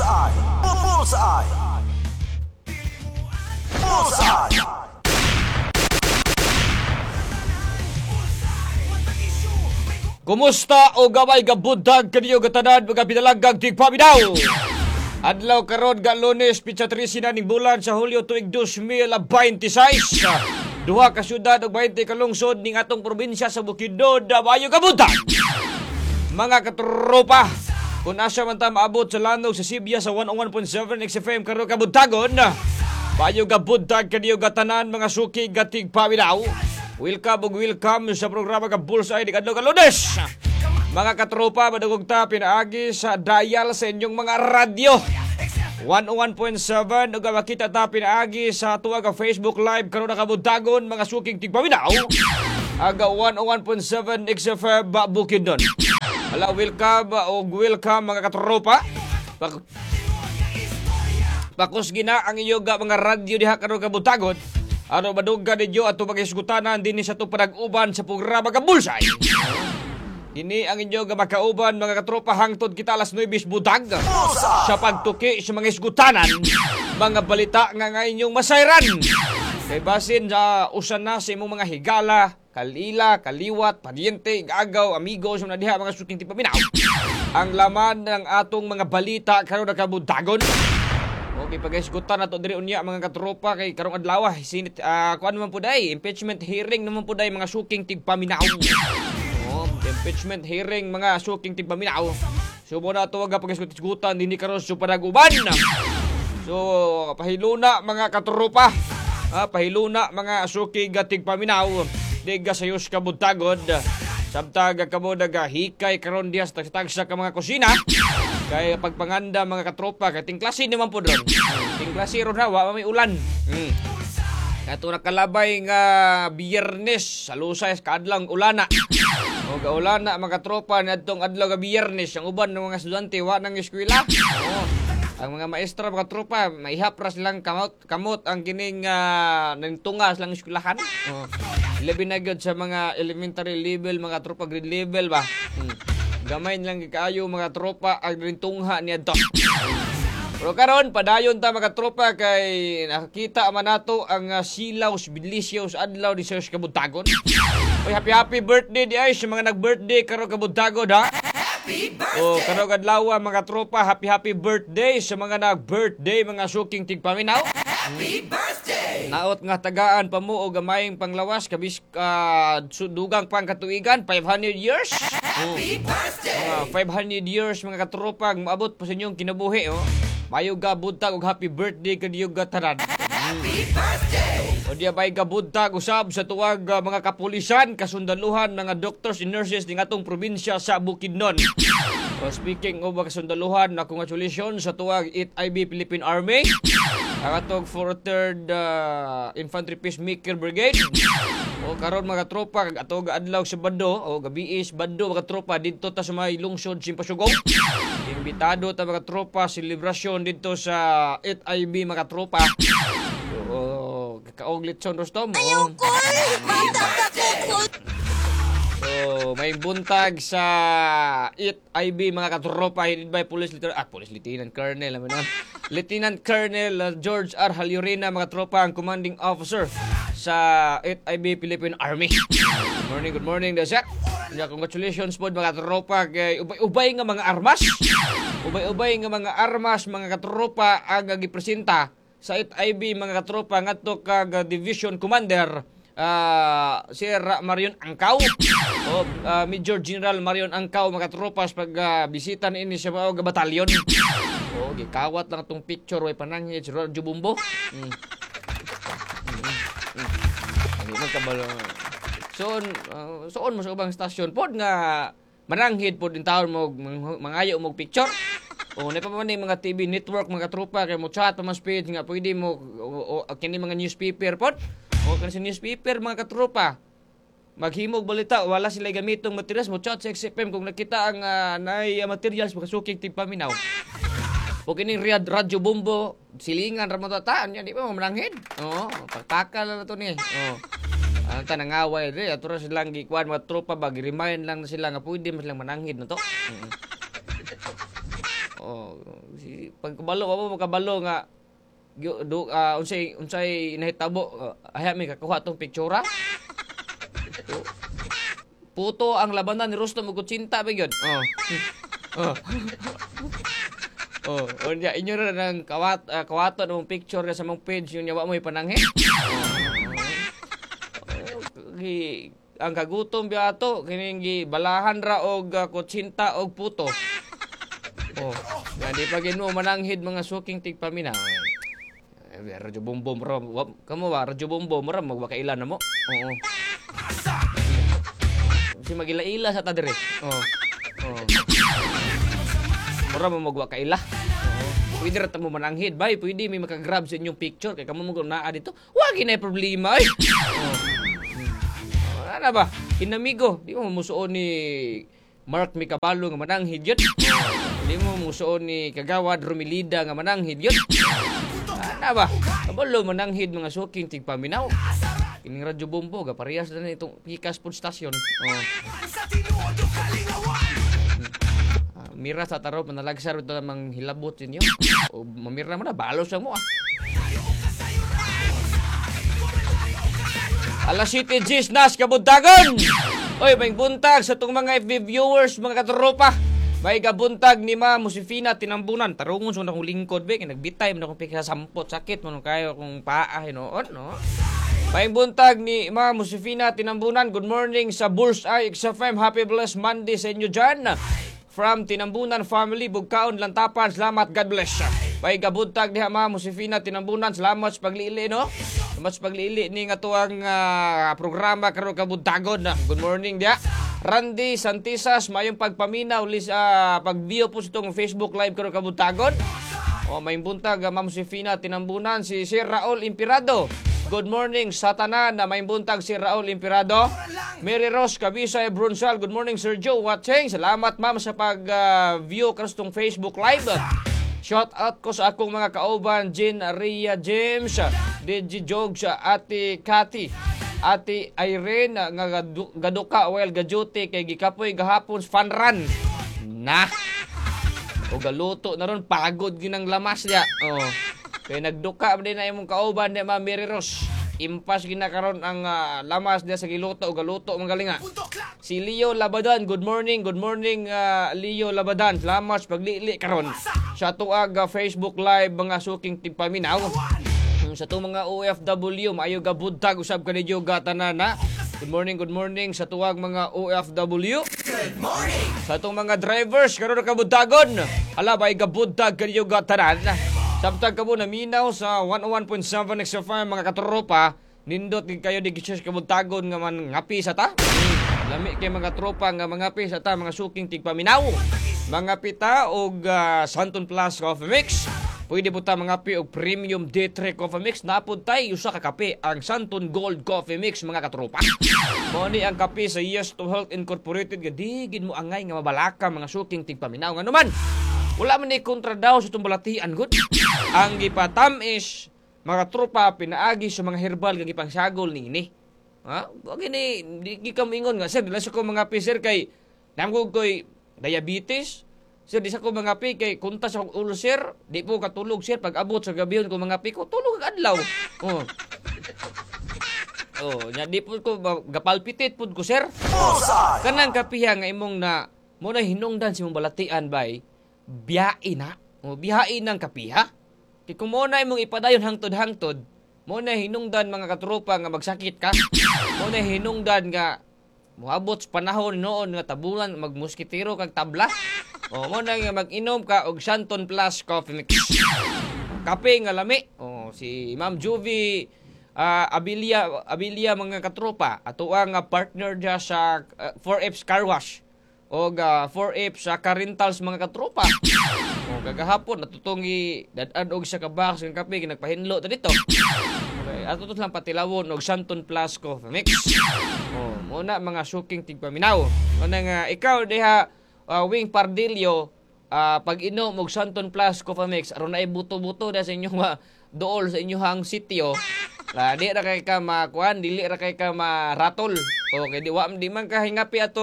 Bullseye! Bullseye! Bullseye! Kumusta o gamay gabudag kaniyo gatanan mga pinalanggang tigpaminaw? Adlaw karon ga Lunes, pitsa 13 ning bulan sa Hulyo tuig 2026. Duha ka syudad ug 20 ka lungsod ning atong probinsya sa Bukidnon, maayong gabudag. Mga katropa, kung asa man ta maabot sa Lanao sa Sibya sa 101.7 XFM karon kabuntagon, maayong gabudag kaniyo gatanan mga suki ga tigpaminaw. Welcome sa programa ka Bullseye ni kadlong Lunes. Mga katropa, madugog ta pinaagi sa dial sa inyong mga radyo 101.7 ug makita ta pinaagi sa tuwa ka Facebook Live karon nakabuntagon mga suking tigpaminaw aga 101.7 XFM Bukidnon. Hala, welcome mga katropa. Pakus gina ang iyo ga mga radyo diha karon kabuntagon. Ano maduga ninyo ato mag-isgutanan din sa itong panag-uban sa programa ka Bullseye. Ini ang inyo nga makauban mga katropa hangtod kita alas 9 budag sa pagtuki sa mga isgutanan, mga balita nga inyong masayran. Kay basin sa usan na sa imong mga higala, kalila, kaliwat, padyente, agaw, amigo sa mga diha mga suking tipaminaw. Ang laman ng atong mga balita karon nakabudagon. Okay, pag-isgutan na to diri unya mga katropa kay karong adlaw sinit kuan naman pud ay impeachment hearing naman pud ay mga suking tigpaminaw. Oh, impeachment hearing mga suking tigpaminaw. Subo na to wag pag-isgutan dinhi karon sa panag-uban. So, pahiluna mga katropa. Pahiluna mga suking tigpaminaw. Diga sayos ka buntagod. Sabtag kamo nagahikay karon diha sa tagsa ka mga kusina. Kaya pagpanganda mga katropa, kaya tingklase naman po doon. Tingklase ron na, wa may ulan. Ito nakalabay nga Biyernes, sa lusay kaadlang ulana. O kaulana mga katropa, nadtong adlaw nga Biyernes, ang uban ng mga estudyante, wa nang eskwela. Ang mga maestra mga tropa, maihapras lang kamot ang kining nagtungas lang eskwelahan. Labi na gyud sa mga elementary level, mga tropa, grade level ba. Gamay lang kaayo mga tropa ang rintungha niya to. Pero karon padayon ta mga tropa kay nakakita man nato ang silaw Bilicious adlaw di sa kabuntagon. Oy, happy birthday di ay sa mga nag-birthday karon kabuntagon ha. Happy birthday. Karon adlaw mga tropa, happy birthday sa mga nag-birthday mga suking tigpaminaw. Happy birthday! Naot nga tagaan pa mo o gamayng panglawas kabis dugang pang katuigan 500 years. Happy birthday! 500 years mga katropa maabot pa sa inyong kinabuhi Mayo ga buntag og happy birthday kaniyo gatanan. Happy birthday! O diya bay ga buntag usab sa tuwag mga kapulisan, kasundaluhan mga doctors and nurses ning atong probinsya sa Bukidnon. Speaking of kasundaluhan, congratulations sa tuwag IB Philippine Army. Ang atong 43rd Infantry Peacemaker Brigade. Karon mga tropa atong adlaw sa Bando gabi is Bando mga tropa didto ta sa may lungsod Simpasugong. Imbitado ta mga tropa selebrasyon didto sa IB mga tropa. Kaog litson Rostom. Ayaw ko! May buntag sa IB mga katropa headed by Police Lieutenant Colonel Lieutenant Colonel George R. Halyorina mga tropa ang commanding officer sa IB Philippine Army. Good morning Dasek. Congratulations po mga tropa kay ubay nga mga armas. Ubay nga mga armas mga katropa ang gipresenta sa IB mga katropa ngadto kag Division Commander Sir Marion Angkaw Major General Marion Angkaw mga tropas pag bisita ini sa mga batalyon. Gikawat lang itong picture way pananghi sa Radyo Bumbo. Soon mo sa ubang stasyon pod nga mananghid pod din taon mo mangayo mo picture. Na pa man mga TV network mga tropa kay mo chat pa mas page nga pwede mo kini mga newspaper pod. Kan sa newspaper mga katropa maghimog balita wala sila gamitong materials mo chat sa XFM kung nakita ang nay materials makasukig tigpaminaw o kining Radyo Bumbo silingan ra mo tataan di ba mananghid pagtakal na to ni ang tanangaway ato ra silang gikuan mga tropa ba remind lang na sila nga pwede mas lang mananghid na to Pagkabalo mo makabalo nga unsay nahitabo aya mi kakuha tong pictura. Puto ang labanan ni Rustom ug Kutsinta ba gyud. Unya inyo ra nang kawaton mong picture sa mong page yun yawa mo ipananghe. Ang kagutom biya ato kining balahan ra og Kutsinta og puto. Nga di pa gid mo mananghid mga suking tigpaminaw. Radyo bombom ra. Kamo ba radyo bombom ra magwakailan na mo. Oo. Si magila-ila sa ta dire. Mura mo magwakaila. Pwede ra ta mo mananghid bay, pwede may makagrab sa inyong picture kay kamo mo naa dito. Wa ginay problema ay. Ana ba? Inamigo, di mo musuon ni Mark Mikabalo nga mananghid yun. Di mo musuon ni Kagawad Romilida nga mananghid yun. Ana ba? Kabalo mananghid mga suking tigpaminaw. Kining radyo bombo, parehas na itong Pikas Food Station. Mira sa taro, manalagsar ito namang hilabot ninyo. O mamira mo na, balos lang mo Alas City G's Nas kabuntagon! Oy, may buntag sa itong mga FB viewers, mga katropa. May kabuntag ni Ma'am Josefina Tinambunan. Tarungon sa akong lingkod, be. Nagbitay mo na akong pikasampot. Sakit mo nung kayo akong paa, hinoon, no? May buntag ni Ma'am Josefina Tinambunan. Good morning sa Bullseye XFM. Happy blessed Monday sa inyo dyan. From Tinambunan family, Bugkaon, Lantapan. Salamat, God bless. May kabuntag ni Ma'am Josefina Tinambunan. Salamat sa paglili, no? Salamat sa paglili ni nga tuwang programa karon kabuntagon. Good morning, dia. Randy Santisas, mayong pagpaminaw pag-view po sa itong Facebook Live karon kabuntagon. May buntag Ma'am Josefina Tinambunan. Si Sir Raul Impirado. Good morning sa tanan na may buntag si Raul Impirado. Mary Rose Kabisay Brunsal. Good morning Sir Joe watching. Salamat ma'am sa pag-view karong Facebook Live. Shout out ko sa akong mga kauban Jean Ria James, DJ Jogs, Ate Cathy, Ate Irene nga gaduka while gaduty kay gikapoy gahapon fun run. O galuto na ron pagod ginang lamas niya. Kaya nagduka din na imong kauban ni Ma'am Mary Rose. Impas ginakaron ang lamas niya sa giluto o galuto magalinga. Si Leo Labadan, good morning Leo Labadan. Salamat paglili karon sa tuag Facebook Live mga suking tigpaminaw. Sa itong mga OFW, maayo gabuntag usab kanidyo gatanana. Good morning sa tuwag mga OFW. Good morning sa itong mga drivers karon kabuntagon. Ala bay gabuntag kanidyo gatanana. Samtang kamo naminaw sa 101.7 XFM mga katropa, nindot kayo di gisus kabuntagon nga man ngapi sa ta. Lami kay mga tropa nga mangapi sa ta mga suking tigpaminaw. Mga pita og Santon Plus Coffee Mix. Pwede po ta mangapi og Premium D3 Coffee Mix. Napod tay usa ka kape ang Santon Gold Coffee Mix mga katropa. Mao ni ang kape sa Yes to Health Incorporated nga digid mo angay nga mabalaka mga suking tigpaminaw nga naman. Wala man ni kontra daw sa itong balatian, good. Ang gipatamis, mga tropa, pinaagi sa mga herbal kang ipangsagol ni. Ha? Okay ni, di ka mingon nga. Sir, dila sa ko mga pi, sir, kay namgog ko'y diabetes. Sir, di sa ko mga pi, kay kunta sa ulo, sir. Di po katulog, sir. Pag abot sa gabiyon ko mga pi, ko tulog ang adlaw. Nya di po ko, gapalpitit po ko, sir. Kanang kapiha nga imong na, muna hinungdan si mong balatian, bay. Biyain na. Biyain ng kapiha. Kaya kung muna mong ipadayon hangtod-hangtod, muna hinungdan mga katropa nga magsakit ka. Muna hinungdan nga muabot sa panahon noon nga tabulan magmuskitiro kag tabla. Muna nga mag-inom ka og Santon Plus Coffee Mix. Kape nga lami. Si Ma'am Juvie Abilia mga katropa. Ato ang partner dia sa 4F's Car Wash. O 4F sa Carintals mga katropa. Kagahapon natutungi dadan og sa kabaks ng kape ginagpahinlo ta dito. Okay, ato to lang patilawon og Santon Plus Coffee Mix. Muna mga suking tigpaminaw. Muna nga ikaw diha Wing Pardillo pag inom og Santon Plus Coffee Mix aron ay buto-buto da sa inyong dool sa inyong sitio. Di ra kay ka makuan, dili ra kay ka maratol. Okay, di man ka hingapi atong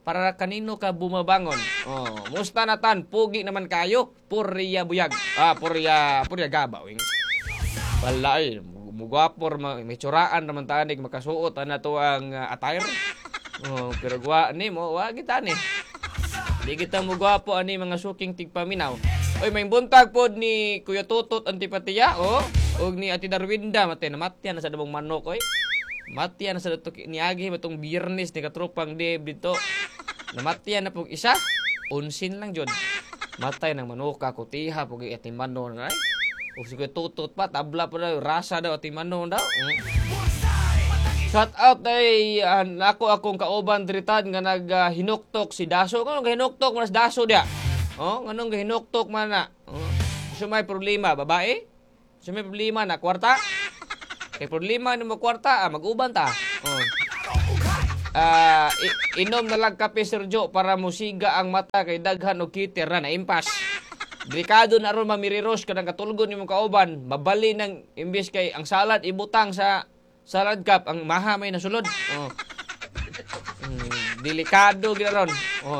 para kanino ka bumabangon. Musta natan? Pugi naman kayo. Purya buyag. Purya gaba. Wala mugwapor, may tsuraan naman tanig, makasuot na to ang attire. Pero gwa ni mo, wag kita ni. Di kita mugwapo ani mga suking tigpaminaw. Oy, may buntag pod ni Kuya Tutot Antipatiya, og ni Ati Darwinda, namatyan na sa dabong manok, oy. Matyan na sa dato niagi matong Biyernes ni katropang Deb dito. Namatyan na pog isa, unsin lang jud. Matay ng manuka, kutiha, pog itimano na ay. O si Kuya Tutot pa, tabla pa daw, rasa daw, timano daw. Shout out ay akong kauban diritan nga naghinuktok si Daso. Nganong gahinuktok man si Daso dia? Nganong gahinuktok man na? Sumay problema, babae? Sumay problema na kwarta? Kay problema ni mo kwarta, mag-uban ta. Inom na lang kape Sergio para musiga ang mata kay daghan og kiter na impas. Delikado na ron mamiriros ka ng katulgon ni mong kauban. Mabali ng imbis kay ang salad ibutang sa salad cup. Ang maha may nasulod. Delikado gina ron.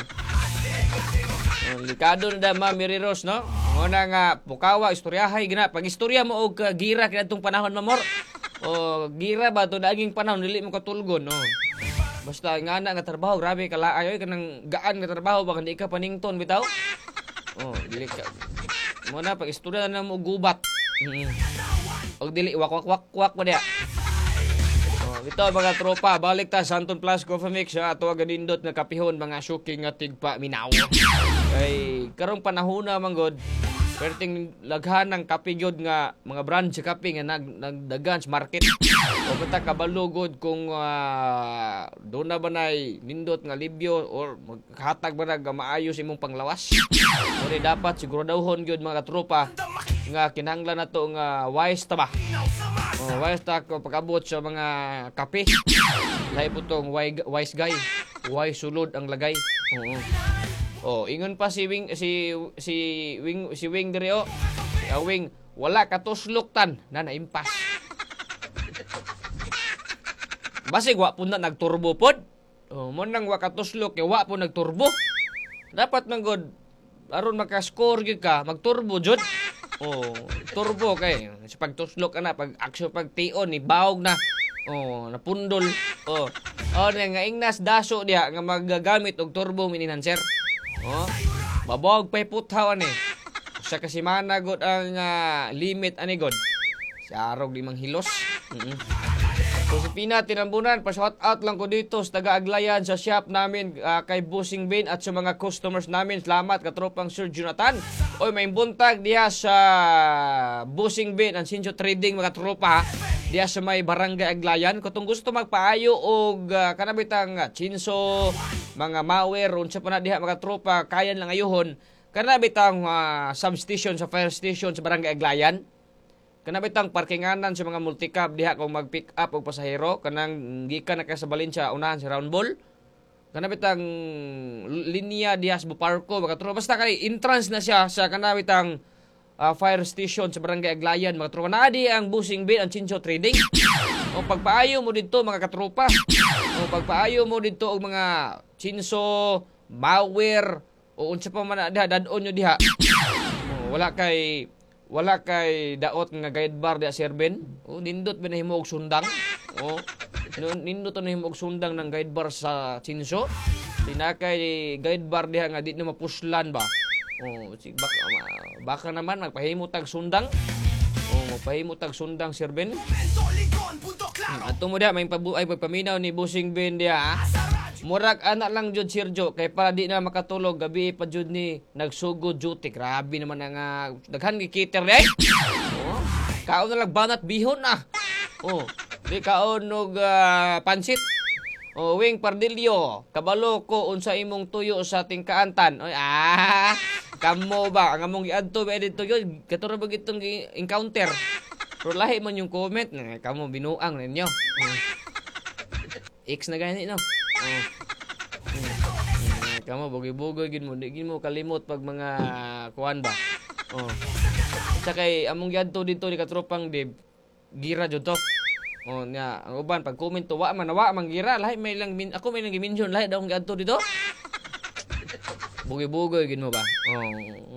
Delikado na da mamiriros, no? Muna nga, pukawa, istoryahay gina. Pag istorya mo og gira kina itong panahon mamor. Gira ba ito naging panahon, dili mo katulgon, no? Basta nga na nga trabaho, grabe kalaayoy ka ng gaan nga trabaho, baka hindi ka panington, bitaw. Dili ka. Muna, pag istorya na mo gubat. Og dili, wak mo diya. Ito mga tropa, balik ta sa Anton Plus Coffee Mix, ato agadindot nga kapihon, mga suking nga tigpa minaw. Kay karong panahon na manggod, perting laghan ng kape gyud nga mga brand sa kape nga nagdagan sa market. O basta kabalugod kung doon na ba nay nindot nga libyo or maghatag ba na maayos imong panglawas. Uri dapat siguradahon gyud mga tropa nga kinahanglan nato nga wise ta ba. Wise ta ko pag-abot sa mga kape. Lahi po tong wise guy. Wise sulod ang lagay. Ingon pa si Wing diri Wing wala katuslok tan na naimpas. Basig wa po na nagturbo pod. Mo nang wa katuslok kay wa po nagturbo. Dapat man god aron maka-score gyud ka, magturbo jud. Turbo kay sa pagtuslok ka na, pag action pag tion ni bawog na. Napundol. Nga ingnas Daso diha nga magagamit og turbo mini-enhancer. Babawag pay puthaw ani. Sa kasimana god ang limit ani god. Sa arog 5 hilos. Josepina Tinambunan, pa-shout out lang ko dito sa taga-Aglayan sa shop namin kay Bossing Bean at sa mga customers namin. Salamat katropang Sir Jonathan. Oy, may buntag diha sa Bossing Bean ang Sincho Trading mga tropa diha sa may Barangay Aglayan. Kung gusto magpaayo og kanabitang chinso, mga malware unsa pa na diha mga tropa, kayan lang ayuhon. Kanabitang substation sa fire station sa Barangay Aglayan. Kanabitang parkinganan sa mga multicab diha kung mag-pick up og pasahero kanang gikan na kay sa Valencia unahan sa round ball. Kanabitang linya diha sa Buparco mga tropa, basta kay entrance na siya sa kanabitang fire station sa Barangay Aglayan mga tropa. Naadi ang Bossing Bean ang Chincho Trading. O pagpaayo mo dito mga katropa. O pagpaayo mo dito og mga chinso, malware o unsa pa man diha dadon nyo diha. Wala kay daot nga guide bar diya serben. Nindot ba na himo og sundang? Nindot na himo og sundang ng guide bar sa Chinso. Tinakay guide bar diha nga di na mapuslan ba. Baka naman magpahimo tag sundang. Magpahimo tag sundang serben. Ato mo diha may pagpaminaw ni Bossing Bean diha. Murag anak lang jud Sergio kay para di na makatulog gabi pa jud ni nagsugod duty. Grabe naman nga daghan gikiter ay. Kaon na lang banat bihon na. Di kaon og pansit. Wing Pardilio, kabalo ko unsa imong tuyo sa tingkaantan. Kamo ba ang among giadto ba dito yun? Katuro ba gitong encounter. Pero lahi man yung comment, kamo binuang ninyo. X na gani no. Kamo bugoy-bugoy gid mo kalimot pag mga kuan ba. Sa kay among giadto dito ni katropang Deb, gira jud to. Nya ang uban pag comment to wa man gira lahi may lang ako may nang gi-mention lahi daw giadto dito. Bugoy-bugoy gin mo ba? Oh.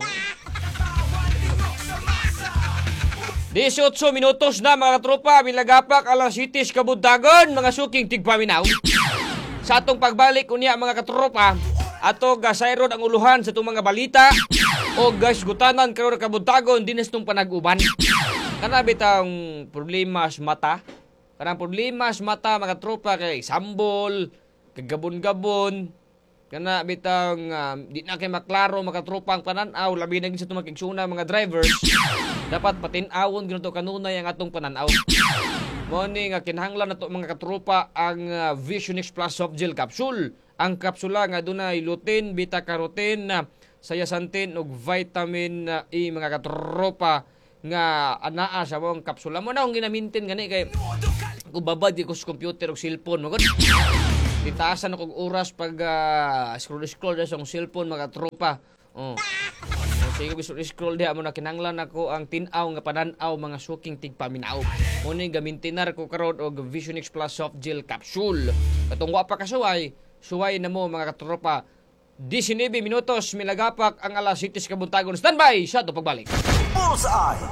18 minutos na mga katropa, milagapak alas 7 kabuntagon, mga suking tigpaminaw. Sa atong pagbalik unya mga katropa, ato gasayron ang uluhan sa itong mga balita o gasgutanan karon kabuntagon dinas tong panag-uban. Kana bitang problema sa mata. Kanang problema sa mata mga tropa kay sambol, kagabon-gabon. Kana bitang di na kay maklaro mga tropa ang pananaw labi na gid sa tumakigsuna mga drivers. Dapat patin-awon ginato kanunay ang atong pananaw. Mo ni nga kinahanglan nato mga katropa ang Visionix Plus Soft Gel Capsule. Ang kapsula nga dunay lutein, beta-carotene, zeaxanthin ug vitamin E mga katropa nga anaa sa mong kapsula mo na kung ginamintin gani kay ubabad di ko sa computer ug cellphone mo gud. Ditaasan akong oras pag scroll sa akong cellphone mga tropa. Oh. Sige biso scroll diha mo na kinahanglan ako ang tin-aw nga pananaw mga suking tigpaminaw. Muna gamintinar ko karon og Visionix Plus Soft Gel Capsule. Katong wa pa kasuway, suway na mo mga katropa. 19 minutos milagapak ang alas 7 kabuntagon. Standby sa to pagbalik. Bullseye.